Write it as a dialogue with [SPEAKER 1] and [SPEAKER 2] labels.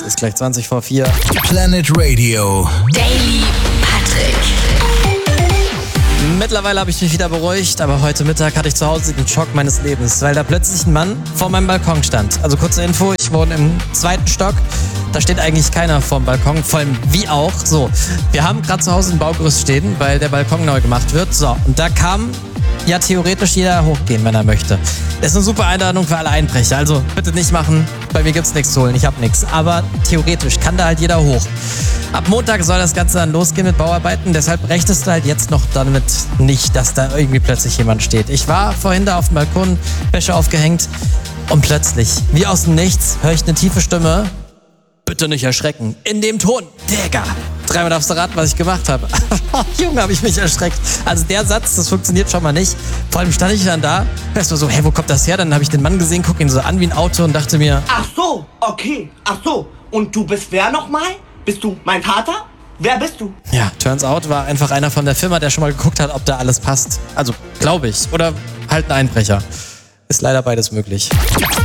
[SPEAKER 1] Ist gleich 20 vor 4.
[SPEAKER 2] Planet Radio.
[SPEAKER 3] Daily Patrick.
[SPEAKER 1] Mittlerweile habe ich mich wieder beruhigt, aber heute Mittag hatte ich zu Hause den Schock meines Lebens, weil da plötzlich ein Mann vor meinem Balkon stand. Also kurze Info, ich wohne im 2. Stock, da steht eigentlich keiner vorm Balkon, vor allem wie auch. So, wir haben gerade zu Hause ein Baugerüst stehen, weil der Balkon neu gemacht wird. So, und da kam ja theoretisch jeder hochgehen, wenn er möchte. Das ist eine super Einladung für alle Einbrecher, also bitte nicht machen, bei mir gibt's nichts zu holen, ich habe nichts. Aber theoretisch kann da halt jeder hoch. Ab Montag soll das Ganze dann losgehen mit Bauarbeiten, deshalb rechnest du halt jetzt noch damit nicht, dass da irgendwie plötzlich jemand steht. Ich war vorhin da auf dem Balkon, Wäsche aufgehängt und plötzlich, wie aus dem Nichts, höre ich eine tiefe Stimme. Bitte nicht erschrecken. In dem Ton. Digga. Dreimal darfst du raten, was ich gemacht habe. Junge, habe ich mich erschreckt. Also der Satz, das funktioniert schon mal nicht. Vor allem stand ich dann da, weißt du so, hey, wo kommt das her? Dann habe ich den Mann gesehen, guck ihn so an wie ein Auto und dachte mir...
[SPEAKER 4] Ach so, okay. Ach so. Und du bist wer nochmal? Bist du mein Vater? Wer bist du?
[SPEAKER 1] Ja, turns out war einfach einer von der Firma, der schon mal geguckt hat, ob da alles passt. Also, glaube ich. Oder halt ein Einbrecher. Ist leider beides möglich.